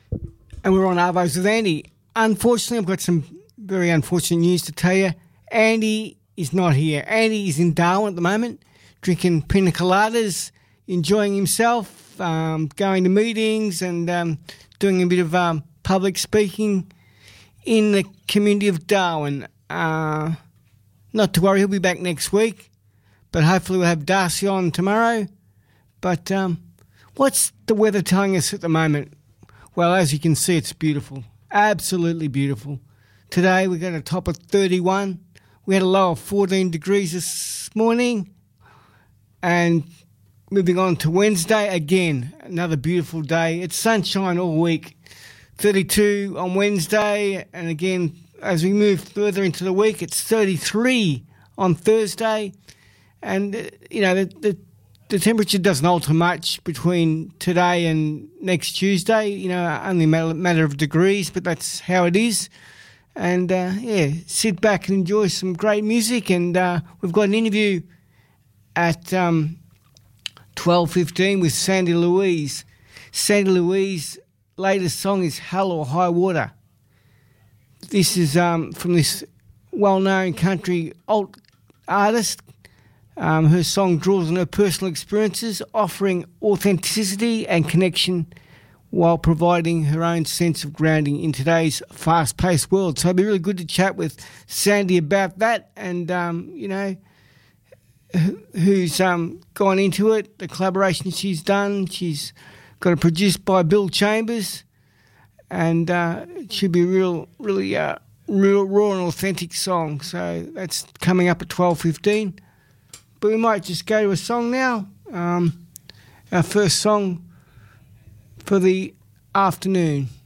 And we're on Arvos with Andy. Unfortunately, I've got some very unfortunate news to tell you. Andy is not here. Andy is in Darwin at the moment, drinking pina coladas, enjoying himself, going to meetings and doing a bit of public speaking in the community of Darwin. Not to worry, he'll be back next week, but hopefully we'll have Darcy on tomorrow. But what's the weather telling us at the moment? Well, as you can see, it's beautiful. Absolutely beautiful. Today we're going to top of 31. We had a low of 14 degrees this morning. And moving on to Wednesday, again, another beautiful day. It's sunshine all week. 32 on Wednesday. And again, as we move further into the week, it's 33 on Thursday. And, the temperature doesn't alter much between today and next Tuesday, only a matter of degrees, but that's how it is. And, sit back and enjoy some great music. And we've got an interview at 12:15 with Sandy Louise. Sandy Louise's latest song is Hell or High Water. This is from this well-known country alt artist. Her song draws on her personal experiences, offering authenticity and connection while providing her own sense of grounding in today's fast-paced world. So it'd be really good to chat with Sandy about that and, who's gone into it, the collaboration she's done. She's got it produced by Bill Chambers, and it should be real raw and authentic song. So that's coming up at 12:15. But we might just go to a song now. Our first song for the afternoon.